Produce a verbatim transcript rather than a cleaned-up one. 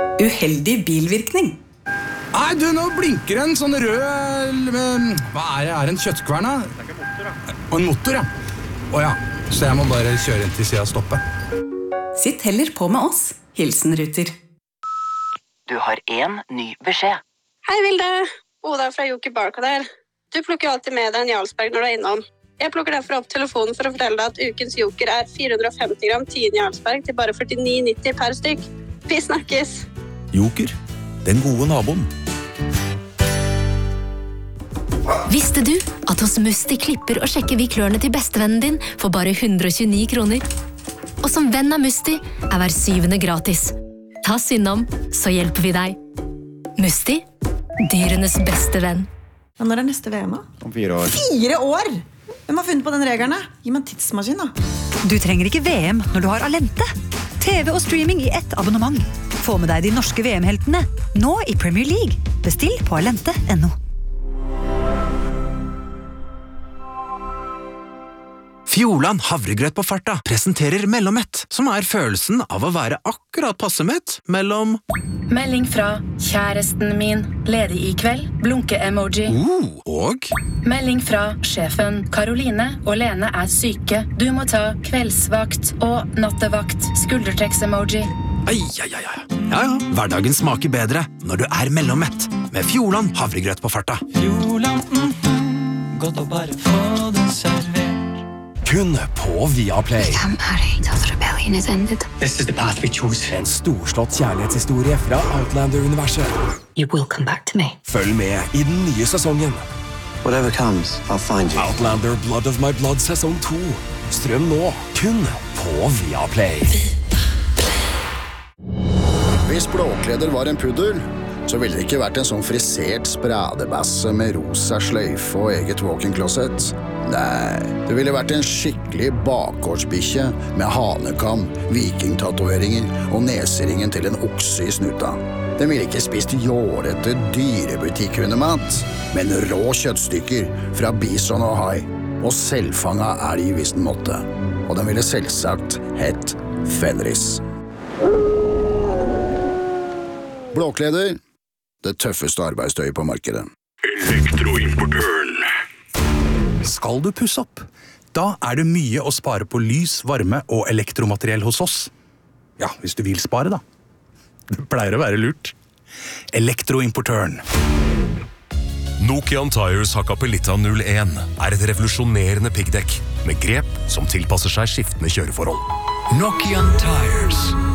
Uheldig bilvirkning. Nei, du, nå blinker en sånn rød... Hva er det? Er det en kjøttkvern, da? Det er ikke en motor, da. Og en motor, ja. Åja, så jeg må bare kjøre inn til siden og stoppe. Sitt heller på med oss. Hilsen Ruter. Du har en ny beskjed. Hei, Vilde. Oda fra Joker Barcode her. Du plukker jo alltid med deg en Jarlsberg når du er innom. Jeg plukker derfor opp telefonen for å fortelle deg at ukens Joker er fire hundre og femti gram tien Jarlsberg til bare førtini nitti per stykk. Vi snakkes. Joker, den gode naboen. Visste du at hos Musti klipper og sjekker vi klørne til bestevennen din for bare hundre og tjueni kroner? Og som venn av Musti er hver syvende gratis. Ta oss innom, så hjelper vi deg. Musti, dyrenes beste venn. Ja, når er neste V M? Om fire år. Fire år? Hvem har funnet på den regelen? Gi meg en tidsmaskin, da. Du trenger ikke V M når du har Alente. T V og streaming i ett abonnement. Få med deg de norske V M-heltene, nå i Premier League. Bestill på alente punktum no. Fjordland havregrøt på farta presenterer Mellommett, som er følelsen av å være akkurat passemett mellom... Melding fra kjæresten min, ledig i kveld, blunke-emoji. Uh, og... Melding fra sjefen, Karoline og Lene er syke. Du må ta kveldsvakt og nattevakt, skuldertrekks-emoji. Ai, ai, ai, ai. Ja, ja, hverdagen smaker bedre når du er Mellommett, med Fjordland havregrøt på farta. Fjordland, mm, godt å bare få det servert. Kun på Viaplay. This is the path we choose. En storslått kjærlighetshistorie fra Outlander-universet. You will come back to me. Følg med i den nye sesongen. Whatever comes, I'll find you. Outlander Blood of My Blood sesong to. Strøm nå, kun på Viaplay. Hvis Blåkleder var en puddel, så ville det ikke vært en sånn frisert spradebasse med rosa sløyfe og eget walk-in-closet. Nei, det ville vært en skikkelig bakgårdsbikkje med hanekam, vikingtatoveringer og neseringen til en okse i snuta. Den ville ikke spist jålete dyrebutikkhundemat, men rå kjøttstykker fra bison og hai, og selvfanga elg hvis den måtte. Og den ville selvsagt hett Fenris. Blåkleder, det tøffeste arbeidstøyet på markedet. Elektroimportøren. Skal du pusse opp? Da er det mye å spare på lys, varme og elektromateriell hos oss. Ja, hvis du vil spare da. Det pleier å være lurt. Elektroimportøren. Nokian Tires Hakkapelitta null en er et revolusjonerende piggdekk med grep som tilpasser seg skiftende kjøreforhold. Nokian Tires.